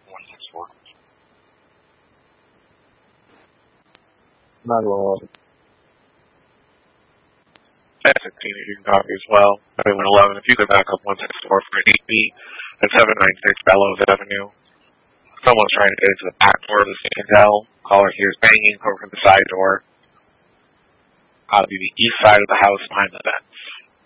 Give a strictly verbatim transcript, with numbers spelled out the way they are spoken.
one six four. nine one one. ten sixteen, you can copy as well. nine one eleven, if you could back up one six four for an eight B at seven ninety-six Bellows Avenue. Someone's trying to get into the back door of the Sandel. Caller here is banging over the side door. Out of the east side of the house behind the fence.